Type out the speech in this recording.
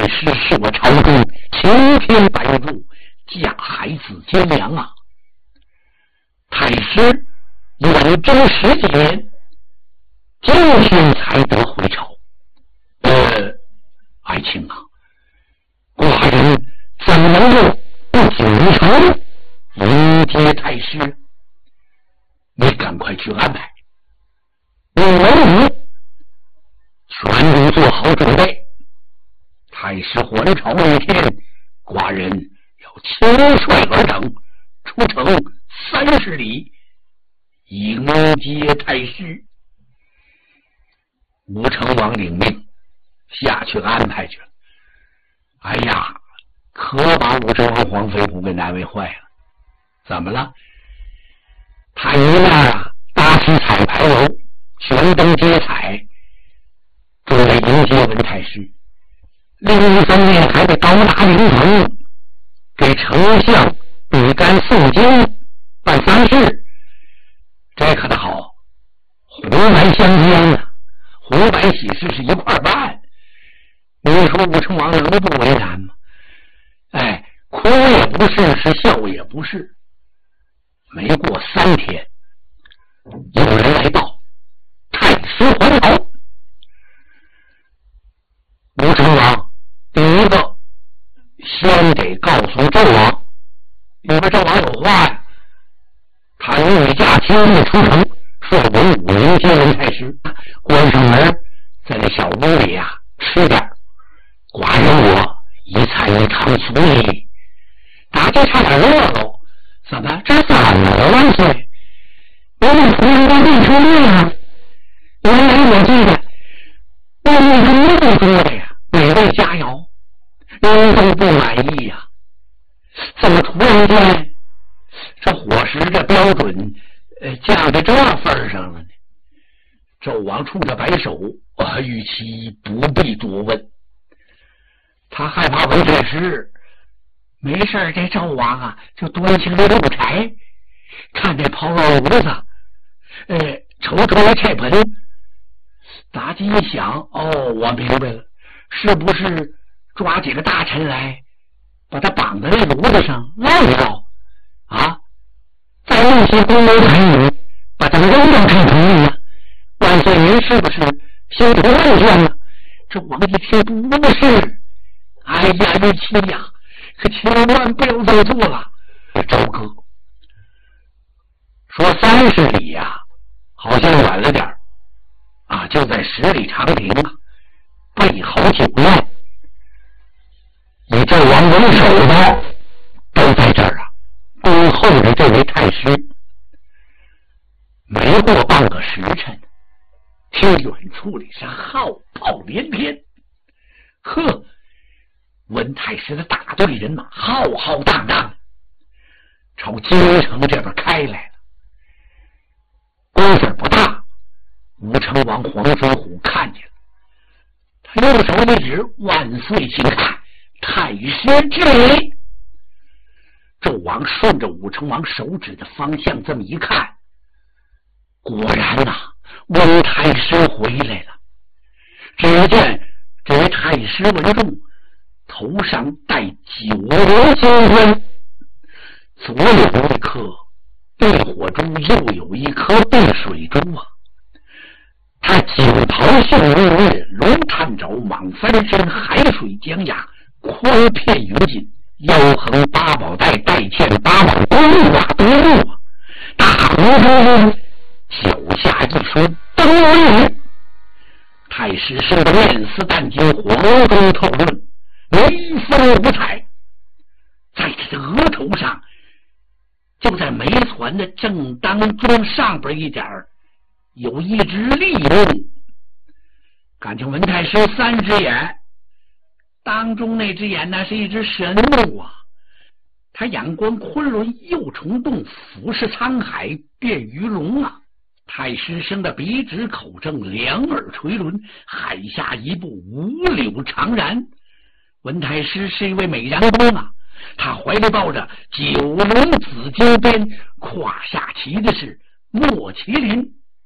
师是我朝中青天白日，架海子坚良啊！太师远征10几年，今天才得回朝。爱卿啊，寡人怎么能够不谨诚迎接太师？你赶快去安排，我文武全都做好准备。太师还朝那天，寡人要亲率尔等出城30里迎接太师。吴成王领命下去安排去了。哎呀，可把吴成王黄飞虎给难为坏了。怎么了？他一面啊搭起彩排楼，悬灯接彩，准备迎接文太师；另一方面还得高大临城，给丞相比干诵经办丧事。这可倒好，红白相间啊，红白喜事是一块办。你说吴成王能不为难吗？哎，哭也不是，是笑也不是。没过3天，有人来报太师还朝。吴成王第一个先得告诉纣王，因为纣王有话呀，他御驾亲自出城，率文武迎接文太师，关上门，在那小屋里啊吃点。寡人我一菜一汤足矣，大家差点乐喽。怎么这怎么了万岁？我们夫人都变成这样，原来我记得我们是没有做的呀，美味佳肴，人都不满意呀。怎么突然间这伙食的标准降到这份上了呢？纣王冲着摆手，与其不必多问。他害怕文太师，没事这纣王啊就端起这炉柴，看这刨肉炉子，瞅瞅这菜盆。妲己一想，我明白了，是不是抓几个大臣来，把他绑在那炉子上烙一烙啊？再弄些宫楼才女，把他们扔到菜盆里了。万岁您是不是心头乱瘓了？这王一听不是。哎呀，玉妻呀，可千万不要再做了。周哥说30里呀，好像远了点啊，就在10里长亭啊，备好酒宴，以纣王为首的都在这儿啊，恭候着这位太师。没过半个时辰，听远处里是号炮连天，呵，文太师的大队人马浩浩荡荡朝京城这边开来了。功夫不大，吴成王黄飞虎看见了，他右手一指，万岁请看，太师之礼。纣王顺着武成王手指的方向这么一看，果然啊，文太师回来了。只见这位太师文仲头上戴9罗金冠，左有一颗避火珠，右有一颗避水珠啊。他锦袍绣日月，龙探爪，蟒翻身，海水江崖，宽片云锦，腰横8宝带，带嵌8宝光华夺目啊。大红中脚下一双灯笼，太师生的面似淡金，黄中透润，眉峰五彩，在他的额头上，就在眉攒的正当中上边一点有一只利目。感情文太师3只眼，当中那只眼呢是一只神目啊，他眼观昆仑，右虫洞，俯视沧海，辨鱼龙啊。太师生的笔直口正，两耳垂轮，海下一步，五柳长髯。文太师是一位美髯公啊，他怀里抱着9龙紫金鞭，胯下骑的是墨麒麟。